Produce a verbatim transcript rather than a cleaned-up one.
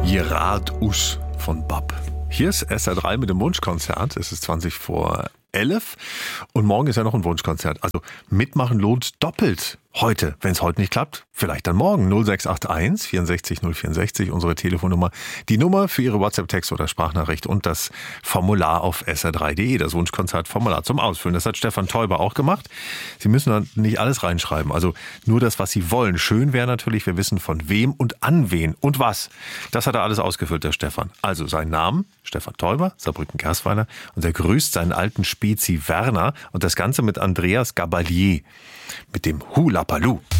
Gerard Us von Bab. Hier ist S R drei mit dem Wunschkonzert. Es ist zwanzig vor elf und morgen ist ja noch ein Wunschkonzert. Also mitmachen lohnt doppelt. Heute, wenn es heute nicht klappt, vielleicht dann morgen. null sechs acht eins vierundsechzig null vierundsechzig, unsere Telefonnummer. Die Nummer für Ihre WhatsApp-Text oder Sprachnachricht und das Formular auf S R drei punkt de, das Wunschkonzert-Formular zum Ausfüllen. Das hat Stefan Teuber auch gemacht. Sie müssen dann nicht alles reinschreiben, also nur das, was Sie wollen. Schön wäre natürlich, wir wissen von wem und an wen und was. Das hat er alles ausgefüllt, der Stefan. Also seinen Namen, Stefan Teuber, Saarbrücken-Gerstweiler, und er grüßt seinen alten Spezi Werner und das Ganze mit Andreas Gabalier, mit dem Hula Paloo.